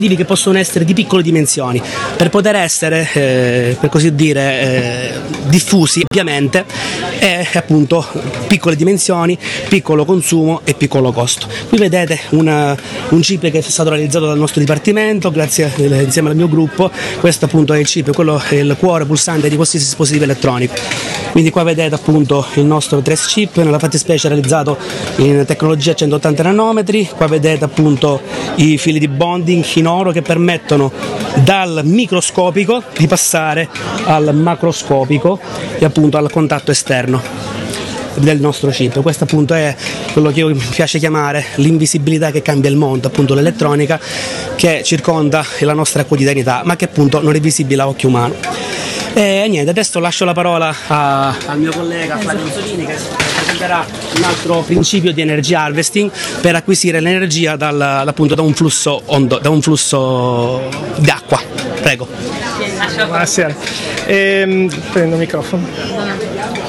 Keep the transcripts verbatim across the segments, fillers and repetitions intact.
che possono essere di piccole dimensioni per poter essere eh, per così dire eh, diffusi ovviamente, e appunto piccole dimensioni, piccolo consumo e piccolo costo. Qui vedete una, un chip che è stato realizzato dal nostro dipartimento grazie eh, insieme al mio gruppo. Questo appunto è il chip, quello è il cuore pulsante di qualsiasi dispositivo elettronico. Quindi qua vedete appunto il nostro trace chip, nella fattispecie realizzato in tecnologia centottanta nanometri. Qua vedete appunto i fili di bonding in oro che permettono dal microscopico di passare al macroscopico e appunto al contatto esterno del nostro chip. Questo appunto è quello che io mi piace chiamare l'invisibilità che cambia il mondo, appunto l'elettronica che circonda la nostra quotidianità ma che appunto non è visibile a occhio umano. E niente, adesso lascio la parola a, al mio collega Flavio Anzolini che presenterà un altro principio di energy harvesting per acquisire l'energia dal, appunto da un flusso ondo, da un flusso d'acqua. Prego. Buonasera. Ehm, prendo il microfono.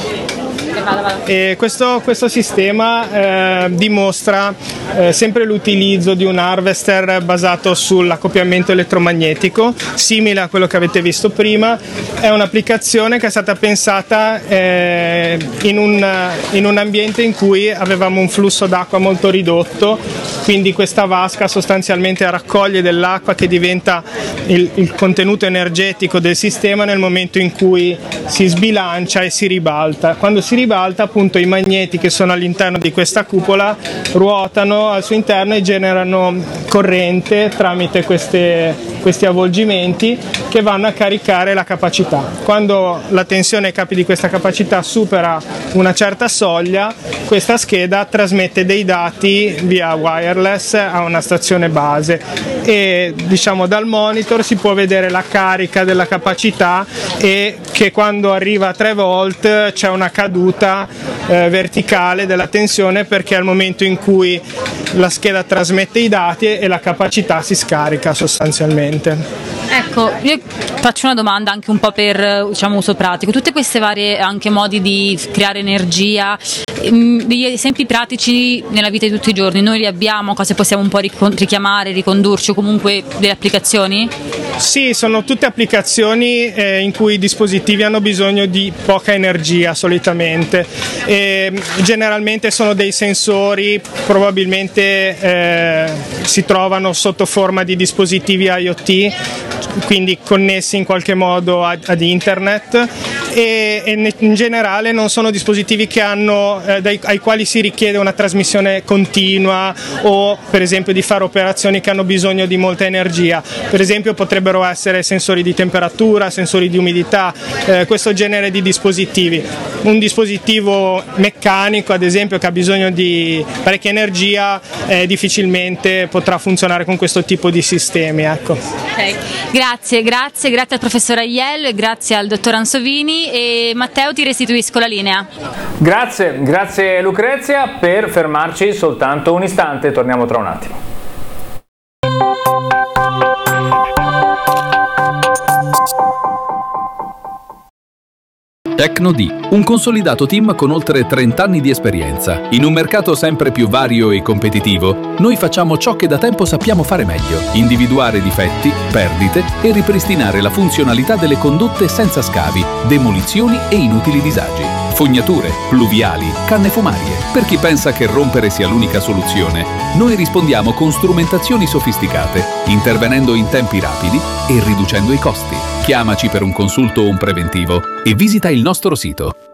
E questo, questo sistema eh, dimostra eh, sempre l'utilizzo di un harvester basato sull'accoppiamento elettromagnetico, simile a quello che avete visto prima. È un'applicazione che è stata pensata eh, in, un, in un ambiente in cui avevamo un flusso d'acqua molto ridotto, quindi questa vasca sostanzialmente raccoglie dell'acqua che diventa il, il contenuto energetico del sistema nel momento in cui si sbilancia e si ribalta. Quando si ribalta appunto i magneti che sono all'interno di questa cupola ruotano al suo interno e generano corrente tramite queste, questi avvolgimenti che vanno a caricare la capacità. Quando la tensione ai capi di questa capacità supera una certa soglia, questa scheda trasmette dei dati via wireless a una stazione base e diciamo dal monitor si può vedere la carica della capacità e che quando arriva a tre volt c'è una caduta eh, verticale della tensione, perché è il momento in cui la scheda trasmette i dati e la capacità si scarica sostanzialmente. Ecco, io faccio una domanda anche un po' per, diciamo, uso pratico. Tutte queste varie anche modi di creare energia, degli esempi pratici nella vita di tutti i giorni, noi li abbiamo, cose possiamo un po' richiamare, ricondurci o comunque delle applicazioni? Sì, sono tutte applicazioni eh, in cui i dispositivi hanno bisogno di poca energia solitamente. E generalmente sono dei sensori, probabilmente eh, si trovano sotto forma di dispositivi IoT, quindi connessi in qualche modo ad, ad internet e, e in generale non sono dispositivi che hanno, eh, dai, ai quali si richiede una trasmissione continua o per esempio di fare operazioni che hanno bisogno di molta energia. Per esempio potrebbero essere sensori di temperatura, sensori di umidità, eh, questo genere di dispositivi. Un dispositivo meccanico ad esempio che ha bisogno di parecchia energia eh, difficilmente potrà funzionare con questo tipo di sistemi, ecco. Okay. Grazie, grazie, grazie al professor Aiello e grazie al dottor Ansovini, e Matteo ti restituisco la linea. Grazie, grazie Lucrezia, per fermarci soltanto un istante, torniamo tra un attimo. Tecnod, un consolidato team con oltre trenta anni di esperienza. In un mercato sempre più vario e competitivo, noi facciamo ciò che da tempo sappiamo fare meglio: individuare difetti, perdite e ripristinare la funzionalità delle condotte senza scavi, demolizioni e inutili disagi. Fognature, pluviali, canne fumarie. Per chi pensa che rompere sia l'unica soluzione, noi rispondiamo con strumentazioni sofisticate, intervenendo in tempi rapidi e riducendo i costi. Chiamaci per un consulto o un preventivo e visita il nostro sito